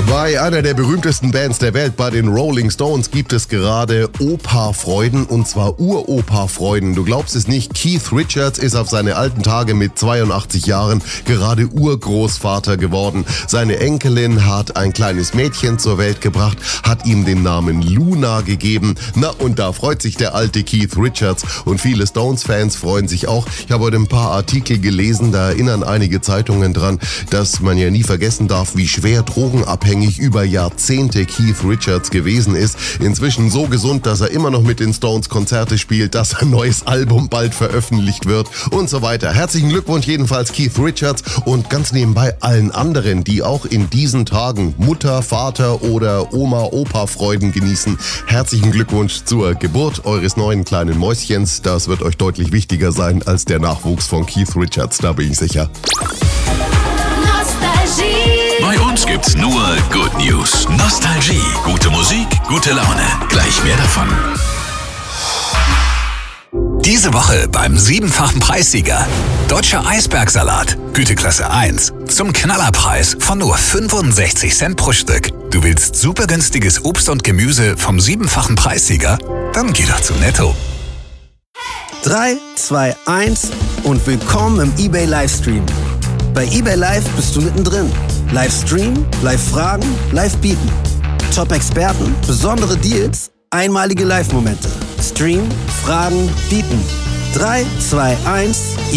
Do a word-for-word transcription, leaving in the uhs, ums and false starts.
Bei einer der berühmtesten Bands der Welt, bei den Rolling Stones, gibt es gerade Opa-Freuden, und zwar Uropa-Freuden. Du glaubst es nicht, Keith Richards ist auf seine alten Tage mit zweiundachtzig Jahren gerade Urgroßvater geworden. Seine Enkelin hat ein kleines Mädchen zur Welt gebracht, hat ihm den Namen Luna gegeben. Na, und da freut sich der alte Keith Richards, und viele Stones-Fans freuen sich auch. Ich habe heute ein paar Artikel gelesen, da erinnern einige Zeitungen dran, dass man ja nie vergessen darf, wie schwer drogenabhängig über Jahrzehnte Keith Richards gewesen ist. Inzwischen so gesund, dass er immer noch mit den Stones Konzerte spielt, dass ein neues Album bald veröffentlicht wird und so weiter. Herzlichen Glückwunsch jedenfalls Keith Richards und ganz nebenbei allen anderen, die auch in diesen Tagen Mutter, Vater oder Oma, Opa Freuden genießen. Herzlichen Glückwunsch zur Geburt eures neuen kleinen Mäuschens. Das wird euch deutlich wichtiger sein als der Nachwuchs von Keith Richards, da bin ich sicher. Bei uns gibt's nur Good News. Nostalgie, gute Musik, gute Laune. Gleich mehr davon. Diese Woche beim siebenfachen Preissieger. Deutscher Eisbergsalat, Güteklasse eins. Zum Knallerpreis von nur fünfundsechzig Cent pro Stück. Du willst super günstiges Obst und Gemüse vom siebenfachen Preissieger? Dann geh doch zu Netto. drei, zwei, eins und willkommen im eBay Livestream. Bei eBay Live bist du mittendrin. Live streamen, live fragen, live bieten. Top-Experten, besondere Deals, einmalige Live-Momente. Stream, fragen, bieten. drei, zwei, eins